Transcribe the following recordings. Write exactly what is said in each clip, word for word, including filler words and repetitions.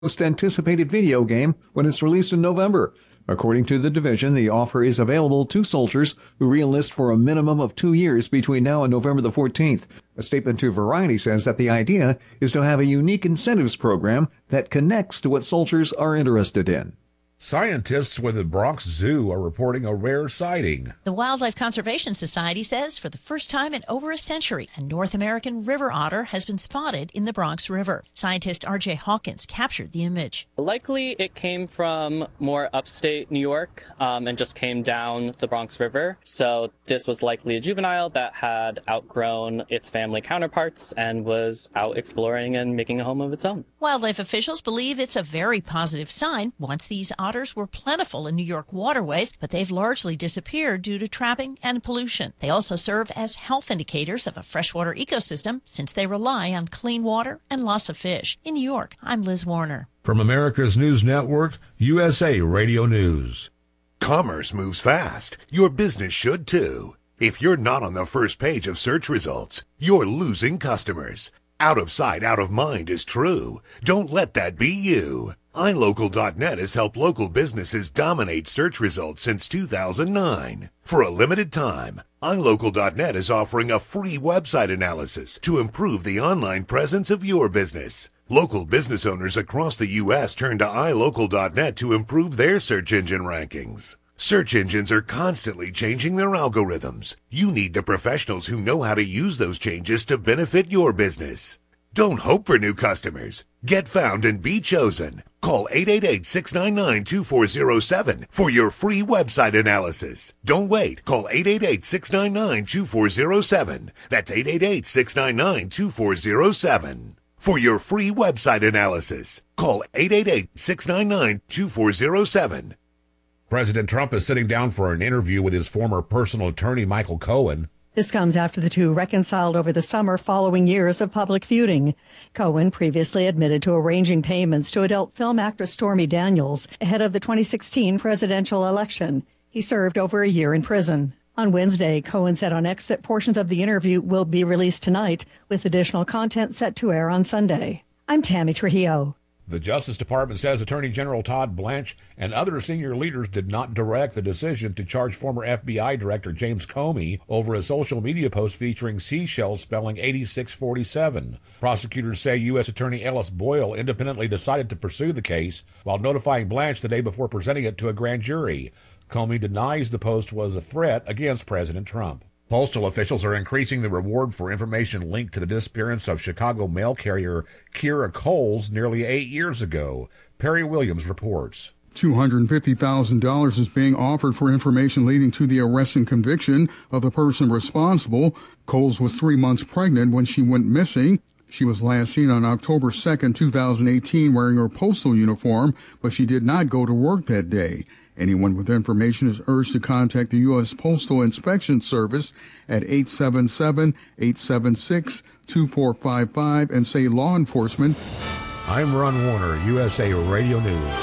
most anticipated video game when it's released in November. According to the division, the offer is available to soldiers who re-enlist for a minimum of two years between now and November the fourteenth. A statement to Variety says that the idea is to have a unique incentives program that connects to what soldiers are interested in. Scientists with the Bronx Zoo are reporting a rare sighting. The Wildlife Conservation Society says for the first time in over a century, a North American river otter has been spotted in the Bronx River. Scientist R J Hawkins captured the image. Likely it came from more upstate New York um, and just came down the Bronx River. So this was likely a juvenile that had outgrown its family counterparts and was out exploring and making a home of its own. Wildlife officials believe it's a very positive sign once these otters Otters were plentiful in New York waterways, but they've largely disappeared due to trapping and pollution. They also serve as health indicators of a freshwater ecosystem since they rely on clean water and lots of fish. In New York, I'm Liz Warner. From America's News Network, U S A Radio News. Commerce moves fast. Your business should too. If you're not on the first page of search results, you're losing customers. Out of sight, out of mind is true. Don't let that be you. i local dot net has helped local businesses dominate search results since two thousand nine. For a limited time, i local dot net is offering a free website analysis to improve the online presence of your business. Local business owners across the U S turn to i local dot net to improve their search engine rankings. Search engines are constantly changing their algorithms. You need the professionals who know how to use those changes to benefit your business. Don't hope for new customers. Get found and be chosen. Call eight eight eight, six nine nine, two four zero seven for your free website analysis. Don't wait. Call eight eight eight, six nine nine, two four zero seven. That's eight eight eight, six nine nine, two four zero seven. For your free website analysis, call eight eight eight, six nine nine, two four zero seven. President Trump is sitting down for an interview with his former personal attorney, Michael Cohen. This comes after the two reconciled over the summer following years of public feuding. Cohen previously admitted to arranging payments to adult film actress Stormy Daniels ahead of the twenty sixteen presidential election. He served over a year in prison. On Wednesday, Cohen said on X that portions of the interview will be released tonight, with additional content set to air on Sunday. I'm Tammy Trujillo. The Justice Department says Attorney General Todd Blanche and other senior leaders did not direct the decision to charge former F B I Director James Comey over a social media post featuring seashells spelling eighty-six forty-seven. Prosecutors say U S Attorney Ellis Boyle independently decided to pursue the case while notifying Blanche the day before presenting it to a grand jury. Comey denies the post was a threat against President Trump. Postal officials are increasing the reward for information linked to the disappearance of Chicago mail carrier Kira Coles nearly eight years ago. Perry Williams reports. two hundred fifty thousand dollars is being offered for information leading to the arrest and conviction of the person responsible. Coles was three months pregnant when she went missing. She was last seen on October second, two thousand eighteen, wearing her postal uniform, but she did not go to work that day. Anyone with information is urged to contact the U S Postal Inspection Service at eight seven seven, eight seven six, two four five five and say law enforcement. I'm Ron Warner, U S A Radio News.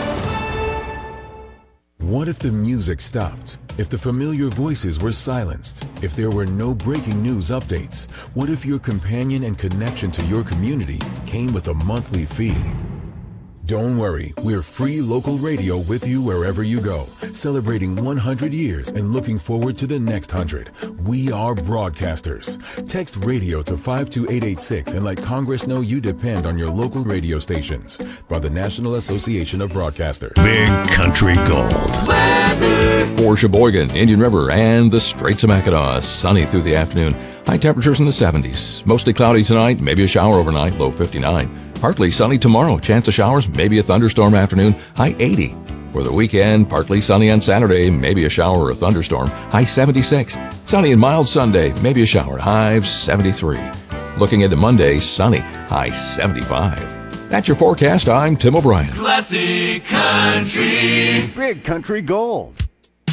What if the music stopped? If the familiar voices were silenced? If there were no breaking news updates? What if your companion and connection to your community came with a monthly fee? Don't worry, we're free local radio with you wherever you go, celebrating one hundred years and looking forward to the next one hundred. We are broadcasters. Text radio to five two eight eight six and let Congress know you depend on your local radio stations. By the National Association of Broadcasters. Big Country Gold. Weather. For Sheboygan, Indian River, and the Straits of Mackinac, sunny through the afternoon. High temperatures in the seventies. Mostly cloudy tonight, maybe a shower overnight, low fifty-nine. Partly sunny tomorrow, chance of showers, maybe a thunderstorm afternoon, high eighty. For the weekend, partly sunny on Saturday, maybe a shower or a thunderstorm, high seventy-six. Sunny and mild Sunday, maybe a shower, high seventy-three. Looking into Monday, sunny, high seventy-five. That's your forecast. I'm Tim O'Brien. Classic Country. Big Country Gold.